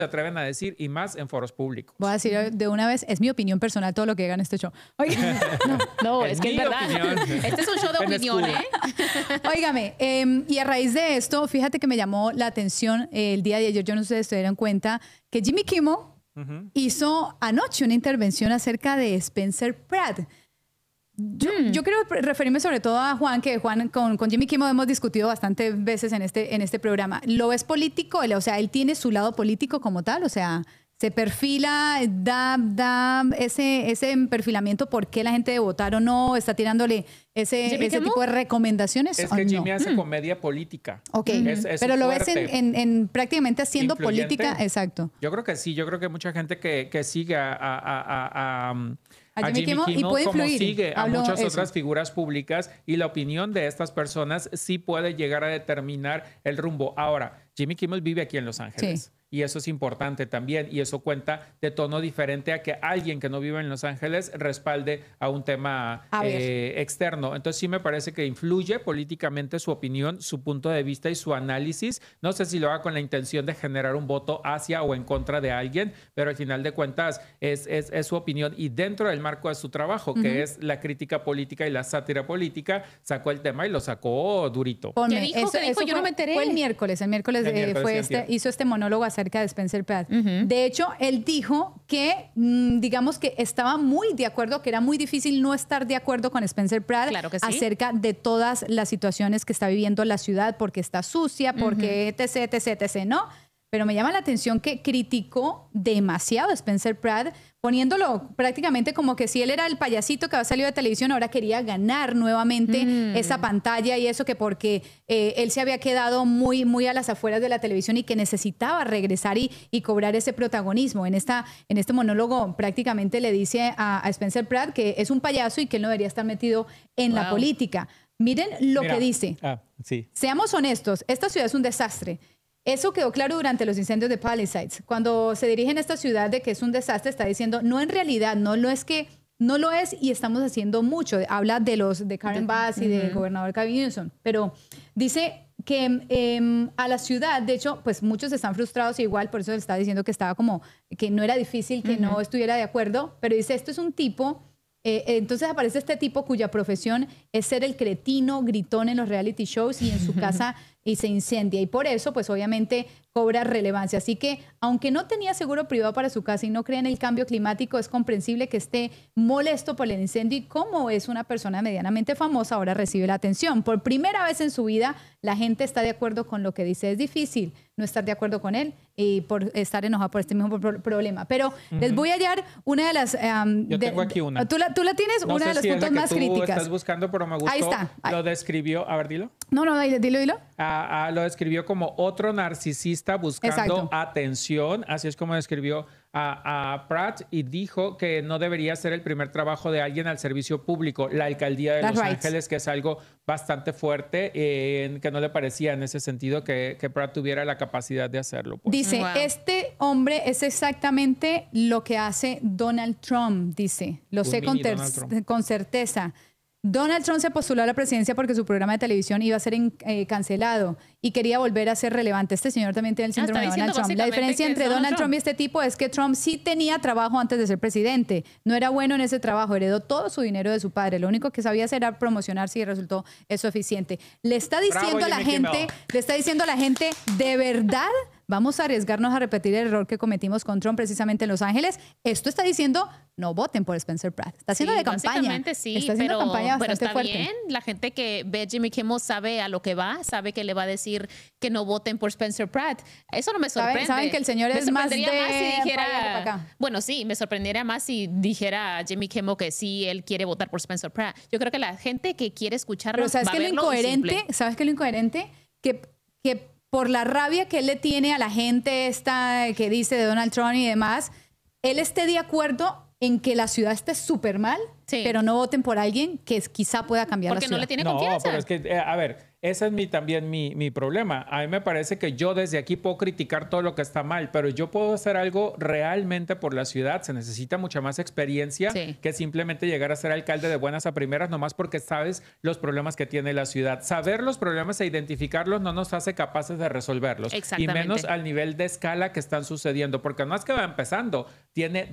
se atreven a decir, y más en foros públicos. Voy a decir de una vez, es mi opinión personal todo lo que diga en este show. Oiga, no, es que es verdad. Opinión. Este es un show de opinión, ¿eh? Óigame, y a raíz de esto, fíjate que me llamó la atención el día de ayer, yo no sé si se dieron cuenta, que Jimmy Kimmel hizo anoche una intervención acerca de Spencer Pratt. Yo quiero referirme sobre todo a Juan, que Juan con Jimmy Kimmel hemos discutido bastantes veces en este programa. ¿Lo ves político? O sea, él tiene su lado político como tal, o sea, se perfila, da ese perfilamiento por qué la gente debe votar o no, está tirándole ese tipo de recomendaciones. Es que Jimmy hace comedia política. Ok, pero lo ves en prácticamente haciendo influyente. Política, exacto. Yo creo que sí, yo creo que mucha gente que sigue a Jimmy Kimmel y puede como influir. sigue a muchas otras figuras públicas, y la opinión de estas personas sí puede llegar a determinar el rumbo. Ahora, Jimmy Kimmel vive aquí en Los Ángeles. Sí. Y eso es importante también, y eso cuenta de tono diferente a que alguien que no vive en Los Ángeles respalde a un tema externo. Entonces sí me parece que influye políticamente su opinión, su punto de vista y su análisis. No sé si lo haga con la intención de generar un voto hacia o en contra de alguien, pero al final de cuentas es su opinión, y dentro del marco de su trabajo, que es la crítica política y la sátira política, sacó el tema y lo sacó durito. ¿Qué dijo? ¿Qué dijo? Yo no me enteré. Fue el miércoles hizo este monólogo acerca de Spencer Pratt. De hecho, él dijo que, digamos que estaba muy de acuerdo, que era muy difícil no estar de acuerdo con Spencer Pratt, claro que sí, acerca de todas las situaciones que está viviendo la ciudad, porque está sucia, porque etc., ¿no? Pero me llama la atención que criticó demasiado a Spencer Pratt, poniéndolo prácticamente como que si él era el payasito que había salido de televisión, ahora quería ganar nuevamente esa pantalla, y eso que porque él se había quedado muy, muy a las afueras de la televisión y que necesitaba regresar y cobrar ese protagonismo. En este monólogo prácticamente le dice a Spencer Pratt que es un payaso y que él no debería estar metido en la política. Miren lo que dice. Sí. Seamos honestos, esta ciudad es un desastre. Eso quedó claro durante los incendios de Palisades. Cuando se dirige en esta ciudad de que es un desastre, está diciendo, no, en realidad, no lo es y estamos haciendo mucho. Habla de Karen Bass y del gobernador Gavin Newsom. Pero dice que a la ciudad, de hecho, pues muchos están frustrados igual, por eso le está diciendo que estaba como, que no era difícil, que no estuviera de acuerdo, pero dice, esto es un tipo... entonces aparece este tipo cuya profesión es ser el cretino, gritón en los reality shows, y en su casa y se incendia. Y por eso, pues obviamente cobra relevancia. Así que, aunque no tenía seguro privado para su casa y no cree en el cambio climático, es comprensible que esté molesto por el incendio, y como es una persona medianamente famosa, ahora recibe la atención. Por primera vez en su vida, la gente está de acuerdo con lo que dice. Es difícil no estar de acuerdo con él y por estar enojado por este mismo problema. Pero les voy a hallar una de las... Yo tengo aquí una. ¿Tú la tienes? No una de sé las si puntos es la que más tú críticas. estás buscando, pero me gustó. Ahí está. Lo describió. A ver, dilo. No, dilo. Lo describió como otro narcisista buscando atención. Así es como describió a Pratt, y dijo que no debería ser el primer trabajo de alguien al servicio público. La alcaldía de Los Ángeles, que es algo bastante fuerte, que no le parecía en ese sentido que Pratt tuviera la capacidad de hacerlo. Pues. Dice, este hombre es exactamente lo que hace Donald Trump, dice. Lo sé con certeza. Donald Trump se postuló a la presidencia porque su programa de televisión iba a ser cancelado y quería volver a ser relevante. Este señor también tiene el síndrome de Donald Trump. La diferencia entre Donald Trump y este tipo es que Trump sí tenía trabajo antes de ser presidente. No era bueno en ese trabajo, heredó todo su dinero de su padre. Lo único que sabía hacer era promocionarse, y resultó eso eficiente. Le está diciendo a la gente, de verdad, vamos a arriesgarnos a repetir el error que cometimos con Trump precisamente en Los Ángeles. Esto está diciendo, no voten por Spencer Pratt. Está haciendo de campaña. Básicamente sí, está haciendo campaña bastante está fuerte. bien. La gente que ve Jimmy Kimmel sabe a lo que va, sabe que le va a decir que no voten por Spencer Pratt. Eso no me sorprende. Saben que el señor es más de... si dijera, para acá. bueno, sí, me sorprendería más si dijera a Jimmy Kimmel que sí, él quiere votar por Spencer Pratt. Yo creo que la gente que quiere escucharlo ¿sabes va a qué es lo incoherente? ¿Sabes qué es lo incoherente? Que por la rabia que él le tiene a la gente esta que dice de Donald Trump y demás, él esté de acuerdo en que la ciudad esté súper mal, pero no voten por alguien que quizá pueda cambiar la ciudad. Porque no le tiene confianza. No, pero es que, a ver, ese es también mi problema. A mí me parece que yo desde aquí puedo criticar todo lo que está mal, pero yo puedo hacer algo realmente por la ciudad. Se necesita mucha más experiencia que simplemente llegar a ser alcalde de buenas a primeras, nomás porque sabes los problemas que tiene la ciudad. Saber los problemas e identificarlos no nos hace capaces de resolverlos. Y menos al nivel de escala que están sucediendo, porque no es que va empezando, tiene